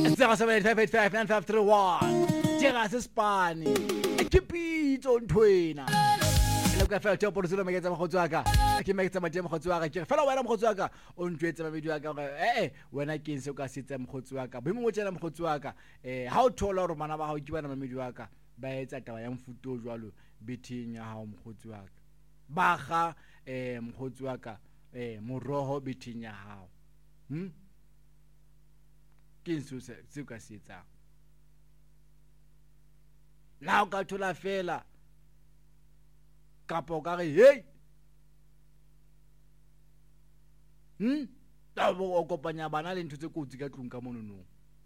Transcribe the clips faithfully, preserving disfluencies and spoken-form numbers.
zero seven eight five eight five nine five three one tjega se spani ke pitso ntwena le ka fela tšo poroselo me ke tsa mogotsi wa ka ke me ke tsa matemo mogotsi wa ka ke fela wena mogotsi wa ka o ntwetse mabedi wa ka eh eh wena ke ntse o ka setsa mogotsi wa ka bo mo tsena mogotsi wa ka eh ha o thola hore mana ba ha o ke bana mabedi wa ka ba etsa taba ya mfuto jwalo bething ya ha mogotsi wa ka ba ga eh mogotsi wa ka eh moroho bething ya hao hm ke ntse se se ka setsa la o ka thola fela kapo ka re hey hm ta bo o kopanya bana le ntho tse kotsi ka tlung ka mononong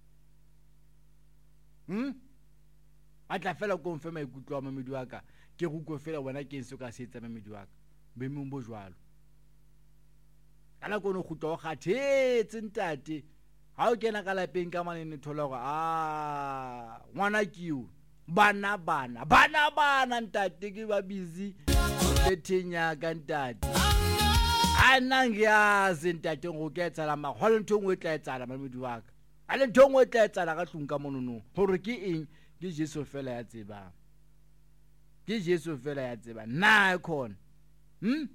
hm a tla fela ko mfe maikutlo a mamedi wa ka ke go go fela wena ke ntse ka setsa mamedi wa ka be mo bo jwalo kana go no go tlo gathetse ntate ha o kena ka lapeng ka manene thola go a ngwana kiu bana bana bana bana ntate ke ba busy bethenya ka ntate ana ngiyazi ntate go ke tsala ma hole ntho ngwe tla etsala mamedi wa ka a le ntho ngwe tla etsala ka tlung ka monono gore ke eng ke Jesu fela ya tseba ke Jesu fela ya tseba na khona hm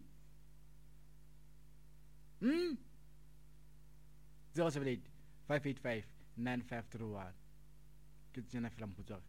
hm zero seven eight five eight five nine five three one ke tsena fela mpotsa